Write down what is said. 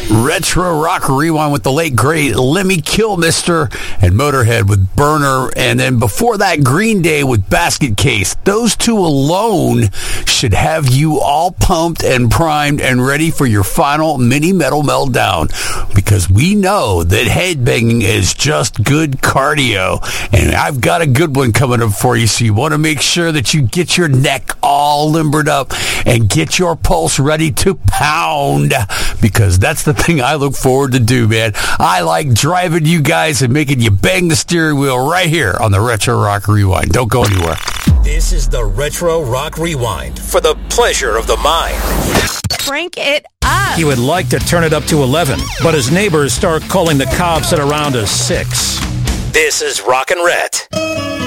Retro Rock Rewind with the late, great Lemmy Kilmister and Motorhead with Burner. And then before that, Green Day with Basket Case. Those two alone should have you all pumped and primed and ready for your final mini metal meltdown. Because we know that headbanging is just good cardio. And I've got a good one coming up for you. So you want to make sure that you get your neck all limbered up and get your pulse ready to pound. Because that's the thing I look forward to do, man. I like driving you guys and making you bang the steering wheel right here on the Retro Rock Rewind. Don't go anywhere. This is the Retro Rock Rewind for the pleasure of the mind. Crank it up. He would like to turn it up to 11, but his neighbors start calling the cops at around 6. This is Rockin' Ret.